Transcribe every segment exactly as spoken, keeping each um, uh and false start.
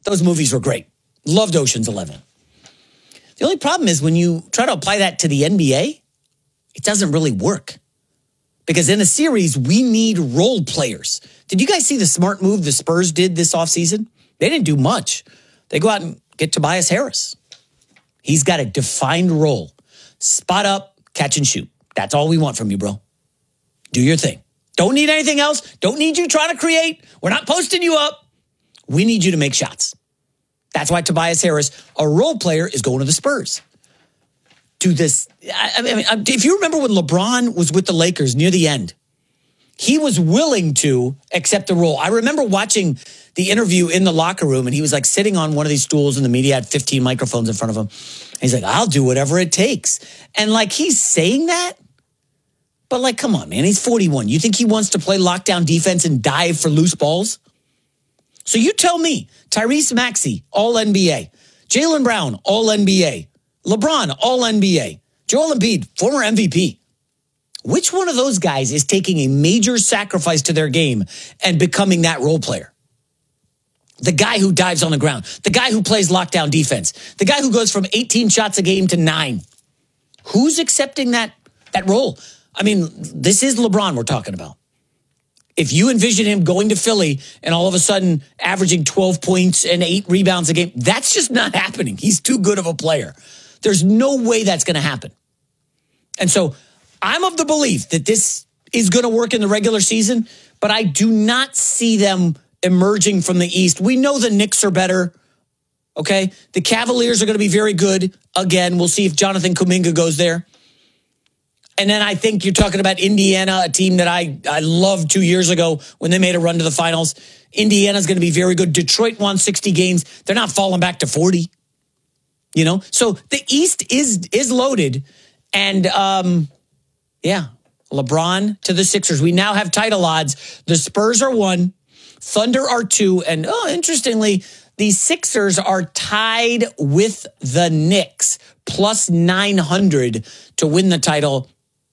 Those movies were great. Loved Ocean's Eleven. The only problem is when you try to apply that to the N B A, it doesn't really work. Because in a series, we need role players. Did you guys see the smart move the Spurs did this offseason? They didn't do much. They go out and get Tobias Harris. He's got a defined role. Spot up, catch and shoot. That's all we want from you, bro. Do your thing. Don't need anything else. Don't need you trying to create. We're not posting you up. We need you to make shots. That's why Tobias Harris, a role player, is going to the Spurs. Do this. I mean, if you remember when LeBron was with the Lakers near the end, he was willing to accept the role. I remember watching the interview in the locker room, and he was like sitting on one of these stools, and the media had fifteen microphones in front of him. And he's like, I'll do whatever it takes. And like, he's saying that, but like, come on, man, he's forty-one. You think he wants to play lockdown defense and dive for loose balls? So you tell me, Tyrese Maxey, all N B A. Jaylen Brown, all N B A. LeBron, all N B A. Joel Embiid, former M V P. Which one of those guys is taking a major sacrifice to their game and becoming that role player? The guy who dives on the ground. The guy who plays lockdown defense. The guy who goes from eighteen shots a game to nine. Who's accepting that, that role? I mean, this is LeBron we're talking about. If you envision him going to Philly and all of a sudden averaging twelve points and eight rebounds a game, that's just not happening. He's too good of a player. There's no way that's going to happen. And so I'm of the belief that this is going to work in the regular season, but I do not see them emerging from the East. We know the Knicks are better, okay? The Cavaliers are going to be very good. Again, we'll see if Jonathan Kuminga goes there. And then I think you're talking about Indiana, a team that I, I loved two years ago when they made a run to the finals. Indiana's going to be very good. Detroit won sixty games. They're not falling back to forty. You know? So the East is is loaded. And, um, yeah, LeBron to the Sixers. We now have title odds. The Spurs are one. Thunder are two. And, oh, interestingly, the Sixers are tied with the Knicks. Plus nine hundred to win the title.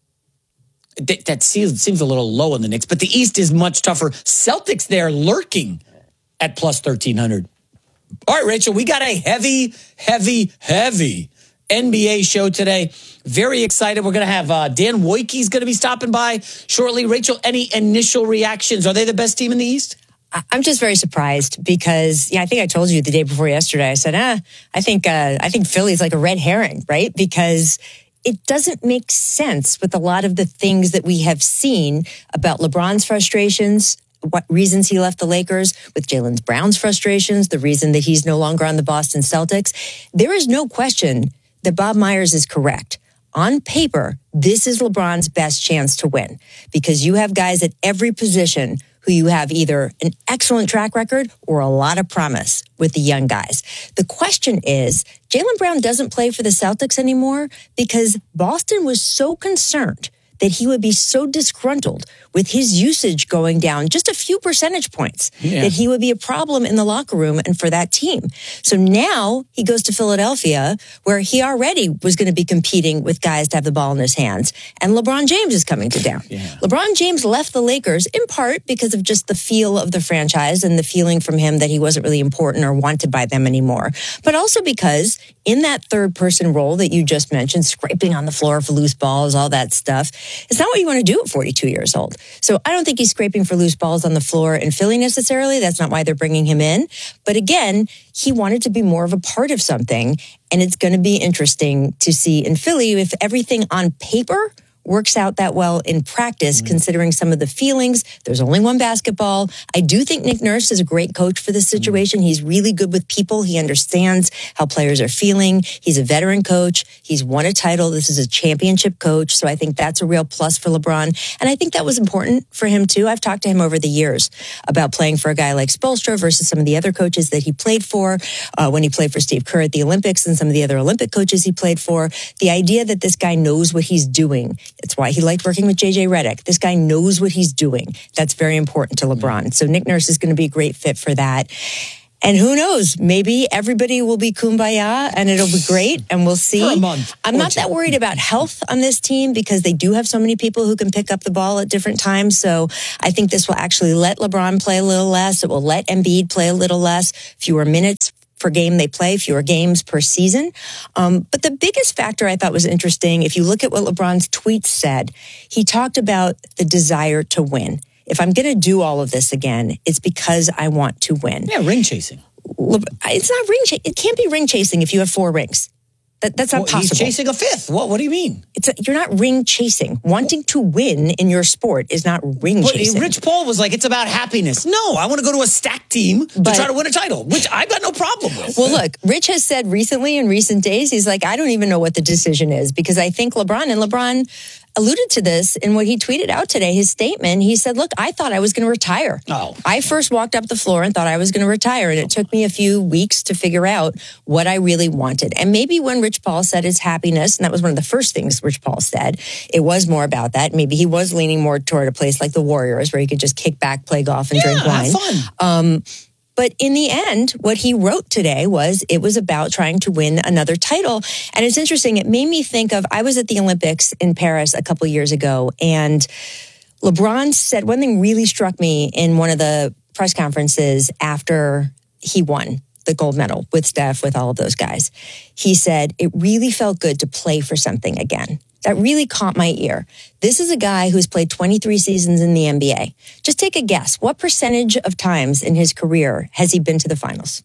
That seems, seems a little low on the Knicks, but the East is much tougher. Celtics there lurking at plus thirteen hundred. All right, Rachel, we got a heavy, heavy, heavy N B A show today. Very excited. We're going to have uh, Dan Wojcicki's going to be stopping by shortly. Rachel, any initial reactions? Are they the best team in the East? I'm just very surprised because, yeah, I think I told you the day before yesterday, I said, ah, I think, uh, I think Philly's like a red herring, right? Because it doesn't make sense with a lot of the things that we have seen about LeBron's frustrations, what reasons he left the Lakers, with Jaylen Brown's frustrations, the reason that he's no longer on the Boston Celtics. There is no question that Bob Myers is correct. On paper, this is LeBron's best chance to win because you have guys at every position who you have either an excellent track record or a lot of promise with the young guys. The question is, Jaylen Brown doesn't play for the Celtics anymore because Boston was so concerned that he would be so disgruntled with his usage going down just a few percentage points, yeah. that he would be a problem in the locker room and for that team. So now he goes to Philadelphia, where he already was going to be competing with guys to have the ball in his hands. And LeBron James is coming to town. Yeah. LeBron James left the Lakers in part because of just the feel of the franchise and the feeling from him that he wasn't really important or wanted by them anymore. But also because in that third person role that you just mentioned, scraping on the floor for loose balls, all that stuff, it's not what you want to do at forty-two years old. So I don't think he's scraping for loose balls on the floor in Philly necessarily. That's not why they're bringing him in. But again, he wanted to be more of a part of something. And it's going to be interesting to see in Philly if everything on paper works out that well in practice, mm. considering some of the feelings. There's only one basketball. I do think Nick Nurse is a great coach for this situation. Mm. He's really good with people. He understands how players are feeling. He's a veteran coach. He's won a title. This is a championship coach. So I think that's a real plus for LeBron. And I think that was important for him too. I've talked to him over the years about playing for a guy like Spoelstra versus some of the other coaches that he played for, uh, when he played for Steve Kerr at the Olympics and some of the other Olympic coaches he played for. The idea that this guy knows what he's doing. It's why he liked working with J J Redick. This guy knows what he's doing. That's very important to LeBron. So Nick Nurse is going to be a great fit for that. And who knows, maybe everybody will be kumbaya and it'll be great and we'll see. For a month I'm not that worried about health on this team because they do have so many people who can pick up the ball at different times. So I think this will actually let LeBron play a little less. It will let Embiid play a little less, fewer minutes per game they play, fewer games per season. Um, but the biggest factor I thought was interesting, if you look at what LeBron's tweets said, he talked about the desire to win. If I'm going to do all of this again, it's because I want to win. Yeah, ring chasing. It's not ring chasing. It can't be ring chasing if you have four rings. That, that's not well, possible. He's chasing a fifth. What What do you mean? It's a, you're not ring chasing. Wanting to win in your sport is not ring but chasing. Rich Paul was like, it's about happiness. No, I want to go to a stacked team to but, try to win a title, which I've got no problem with. Well, look, Rich has said recently in recent days, he's like, I don't even know what the decision is because I think LeBron, and LeBron alluded to this in what he tweeted out today, his statement. He said, look, I thought I was going to retire. Oh. I first walked up the floor and thought I was going to retire. And it took me a few weeks to figure out what I really wanted. And maybe when Rich Paul said his happiness, and that was one of the first things Rich Paul said, it was more about that. Maybe he was leaning more toward a place like the Warriors where he could just kick back, play golf, and yeah, drink wine. Have fun. Um, But in the end, what he wrote today was it was about trying to win another title. And it's interesting. It made me think of, I was at the Olympics in Paris a couple of years ago, and LeBron said one thing really struck me in one of the press conferences after he won the gold medal with Steph, with all of those guys. He said, it really felt good to play for something again. That really caught my ear. This is a guy who's played twenty-three seasons in the N B A. Just take a guess. What percentage of times in his career has he been to the finals?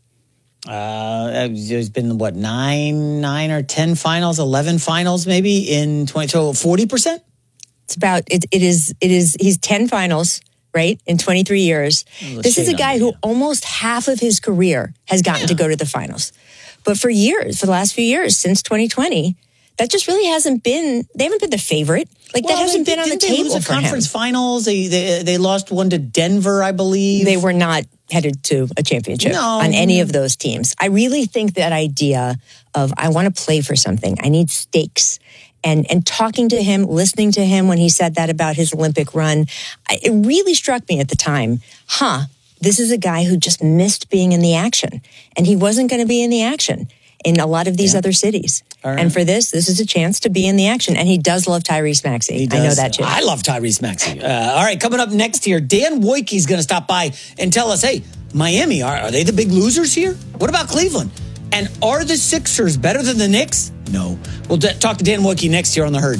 Uh, there's been, what, nine, nine or ten finals, eleven finals maybe in twenty, so forty percent? It's about, it, it is, it is, he's ten finals, right, in twenty-three years. Oh, this is a guy who almost half of his career has gotten yeah. to go to the finals. But for years, for the last few years, since twenty twenty, that just really hasn't been, they haven't been the favorite. Like, well, that hasn't they, been on the they table lose the for him. conference finals. They, they they lost one to Denver, I believe. They were not headed to a championship no. on any of those teams. I really think that idea of, I want to play for something. I need stakes. And and talking to him, listening to him when he said that about his Olympic run, I, it really struck me at the time, huh, this is a guy who just missed being in the action. And he wasn't going to be in the action in a lot of these yeah. other cities. Right. And for this, this is a chance to be in the action. And he does love Tyrese Maxey. I know that too. I love Tyrese Maxey. Uh, all right, coming up next here, Dan Wojcicki's going to stop by and tell us, hey, Miami, are, are they the big losers here? What about Cleveland? And are the Sixers better than the Knicks? No. We'll d- talk to Dan Wojcicki next year on The Herd.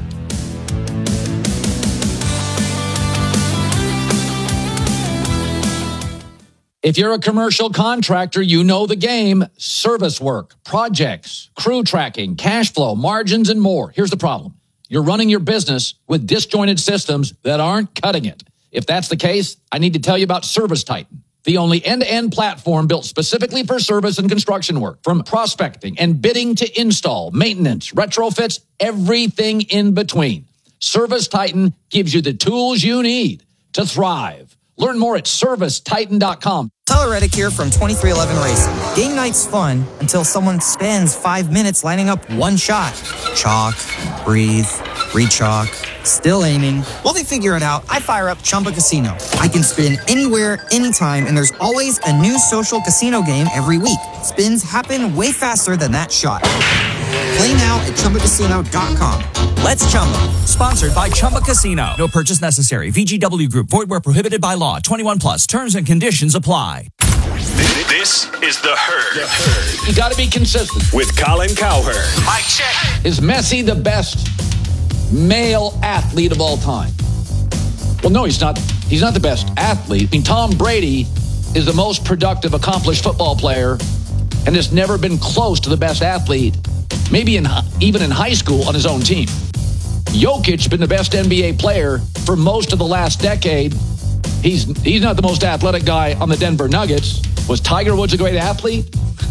If you're a commercial contractor, you know the game. Service work, projects, crew tracking, cash flow, margins, and more. Here's the problem. You're running your business with disjointed systems that aren't cutting it. If that's the case, I need to tell you about ServiceTitan, the only end-to-end platform built specifically for service and construction work. From prospecting and bidding to install, maintenance, retrofits, everything in between. ServiceTitan gives you the tools you need to thrive. Learn more at service titan dot com. Tyler Reddick here from twenty-three eleven Racing. Game night's fun until someone spends five minutes lining up one shot. Chalk, breathe, re-chalk, still aiming. While they figure it out, I fire up Chumba Casino. I can spin anywhere, anytime, and there's always a new social casino game every week. Spins happen way faster than that shot. Play now at chumba casino dot com. Let's Chumba. Sponsored by Chumba Casino. No purchase necessary. V G W Group. Void where prohibited by law. twenty-one plus. Terms and conditions apply. This is The Herd. The Herd. You got to be consistent. With Colin Cowherd. Mic check. Is Messi the best male athlete of all time? Well, no, he's not. He's not the best athlete. I mean, Tom Brady is the most productive, accomplished football player and has never been close to the best athlete, maybe in even in high school on his own team. Jokic been the best N B A player for most of the last decade. He's he's not the most athletic guy on the Denver Nuggets. Was Tiger Woods a great athlete?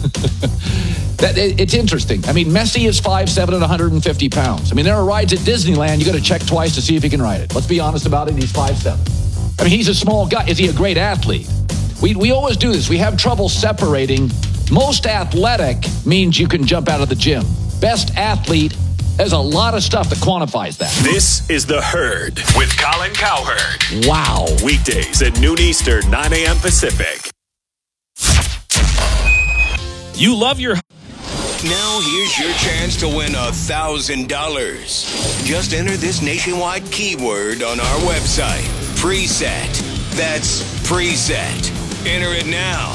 that it, It's interesting. I mean, Messi is five seven and one hundred fifty pounds. I mean, there are rides at Disneyland you got to check twice to see if he can ride it. Let's be honest about it. He's five seven. I mean, he's a small guy. Is he a great athlete? We we always do this. We have trouble separating. Most athletic means you can jump out of the gym. Best athlete, there's a lot of stuff that quantifies that. This is The Herd with Colin Cowherd. Wow. Weekdays at noon Eastern, nine a.m. Pacific. You love your... Now here's your chance to win a thousand dollars. Just enter this nationwide keyword on our website. Preset. That's preset. Enter it now.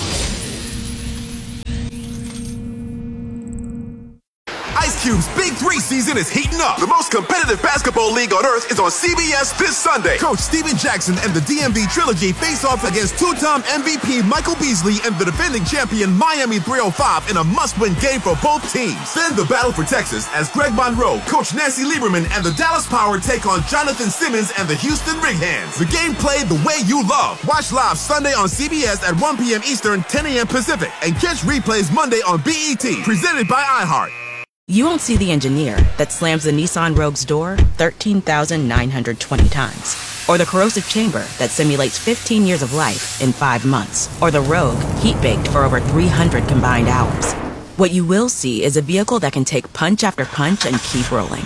Ice Cube's Big Three season is heating up. The most competitive basketball league on earth is on C B S this Sunday. Coach Steven Jackson and the D M V Trilogy face off against two-time M V P Michael Beasley and the defending champion Miami three oh five in a must-win game for both teams. Then the battle for Texas as Greg Monroe, Coach Nancy Lieberman, and the Dallas Power take on Jonathan Simmons and the Houston Rig Hands. The game played the way you love. Watch live Sunday on C B S at one p.m. Eastern, ten a.m. Pacific, and catch replays Monday on B E T, presented by iHeart. You won't see the engineer that slams the Nissan Rogue's door thirteen thousand nine hundred twenty times. Or the corrosive chamber that simulates fifteen years of life in five months. Or the Rogue heat-baked for over three hundred combined hours. What you will see is a vehicle that can take punch after punch and keep rolling.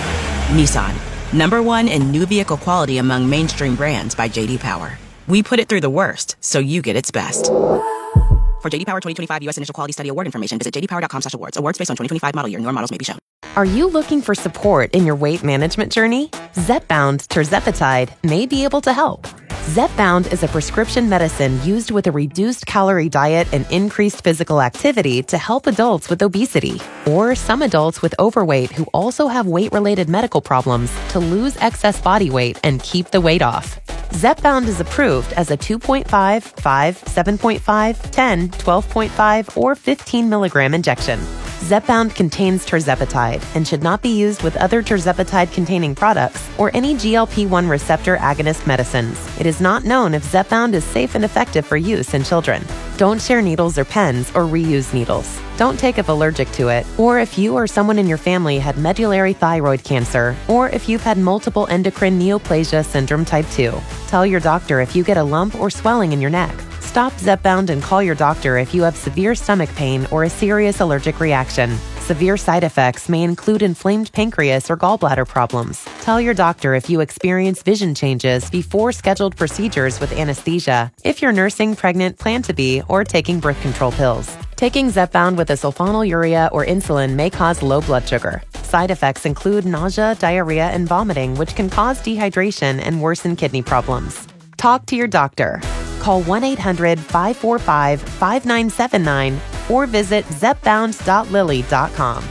Nissan, number one in new vehicle quality among mainstream brands by J D Power. We put it through the worst, so you get its best. For J D Power twenty twenty-five U S Initial Quality Study Award information, visit j d power dot com slash awards. Awards based on twenty twenty-five model year. Newer models may be shown. Are you looking for support in your weight management journey? Zepbound tirzepatide may be able to help. Zepbound is a prescription medicine used with a reduced calorie diet and increased physical activity to help adults with obesity or some adults with overweight who also have weight-related medical problems to lose excess body weight and keep the weight off. Zepbound is approved as a two point five, five, seven point five, ten, twelve point five, or fifteen milligram injection. Zepbound contains tirzepatide and should not be used with other tirzepatide-containing products or any G L P one receptor agonist medicines. It is not known if Zepbound is safe and effective for use in children. Don't share needles or pens or reuse needles. Don't take if allergic to it, or if you or someone in your family had medullary thyroid cancer, or if you've had multiple endocrine neoplasia syndrome type two. Tell your doctor if you get a lump or swelling in your neck. Stop Zepbound and call your doctor if you have severe stomach pain or a serious allergic reaction. Severe side effects may include inflamed pancreas or gallbladder problems. Tell your doctor if you experience vision changes before scheduled procedures with anesthesia, if you're nursing, pregnant, plan to be, or taking birth control pills. Taking Zepbound with a sulfonylurea or insulin may cause low blood sugar. Side effects include nausea, diarrhea, and vomiting, which can cause dehydration and worsen kidney problems. Talk to your doctor. Call one eight hundred, five four five, five nine seven nine or visit zepbound dot lilly dot com.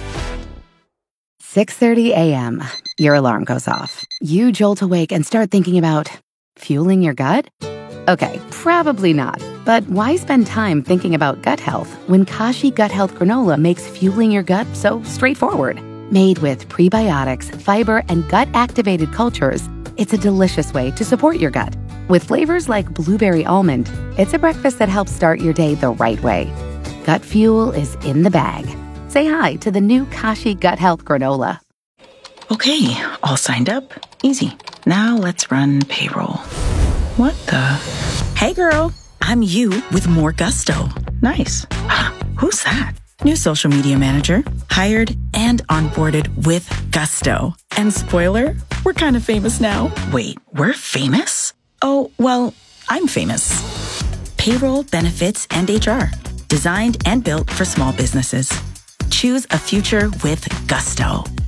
six thirty a.m. Your alarm goes off. You jolt awake and start thinking about fueling your gut? Okay, probably not. But why spend time thinking about gut health when Kashi Gut Health Granola makes fueling your gut so straightforward? Made with prebiotics, fiber, and gut-activated cultures, it's a delicious way to support your gut. With flavors like blueberry almond, it's a breakfast that helps start your day the right way. Gut fuel is in the bag. Say hi to the new Kashi Gut Health Granola. Okay, all signed up. Easy. Now let's run payroll. What the? Hey girl, I'm you with more gusto. Nice. Who's that? New social media manager, hired and onboarded with gusto. And spoiler, we're kind of famous now. Wait, we're famous? Oh, well, I'm famous. Payroll, benefits, and H R. Designed and built for small businesses. Choose a future with gusto.